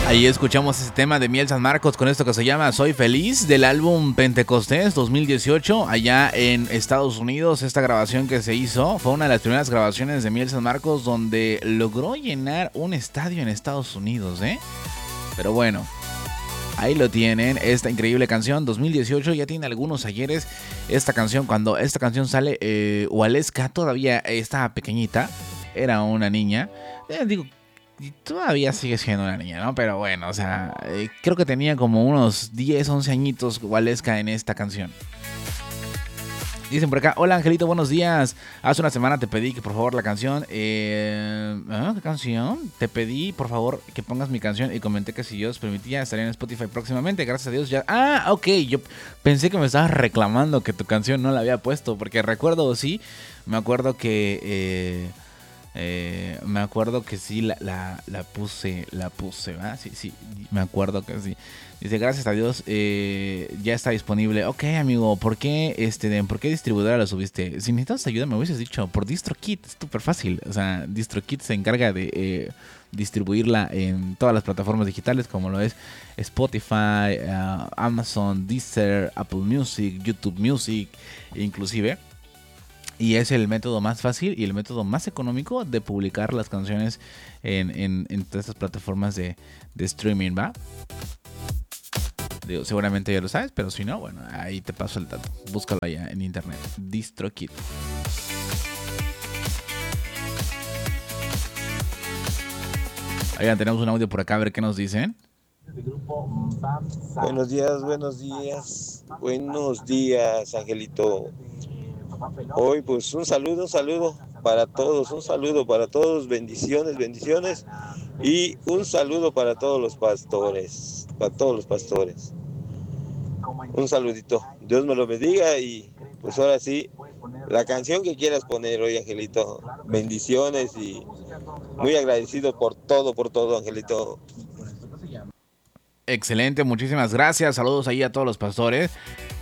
Ahí escuchamos ese tema de Miel San Marcos con esto que se llama Soy Feliz del álbum Pentecostés 2018 allá en Estados Unidos. Esta grabación que se hizo fue una de las primeras grabaciones de Miel San Marcos donde logró llenar un estadio en Estados Unidos, ¿eh? Pero bueno, ahí lo tienen, esta increíble canción 2018 ya tiene algunos ayeres. Esta canción, cuando esta canción sale, Waleska todavía estaba pequeñita, era una niña, digo, y todavía sigue siendo una niña, ¿no? Pero bueno, o sea, creo que tenía como unos 10, 11 añitos Waleska en esta canción. Dicen por acá, hola Angelito, buenos días. Hace una semana te pedí que por favor la canción... ¿Qué canción? Te pedí por favor que pongas mi canción y comenté que si Dios permitía estaría en Spotify próximamente. Gracias a Dios ya... Ah, ok, yo pensé que me estabas reclamando que tu canción no la había puesto. Porque recuerdo, sí, me acuerdo que... me acuerdo que sí la puse, ¿verdad? Sí, me acuerdo que sí. Dice, gracias a Dios, ya está disponible. Ok, amigo, ¿por qué distribuidora la subiste? Si necesitas ayuda, me hubieses dicho, por DistroKid, es súper fácil. O sea, DistroKid se encarga de distribuirla en todas las plataformas digitales, como lo es Spotify, Amazon, Deezer, Apple Music, YouTube Music, inclusive. Y es el método más fácil y el método más económico de publicar las canciones en todas estas plataformas de streaming, ¿va? Digo, seguramente ya lo sabes, pero si no, bueno, ahí te paso el dato. Búscalo allá en internet. DistroKid. Oigan, tenemos un audio por acá, a ver qué nos dicen. Buenos días, Angelito. Hoy pues un saludo para todos, bendiciones y un saludo para todos los pastores, Un saludito, Dios me lo bendiga y pues ahora sí, la canción que quieras poner hoy, Angelito. Bendiciones y muy agradecido por todo, Angelito. Excelente, muchísimas gracias. Saludos ahí a todos los pastores.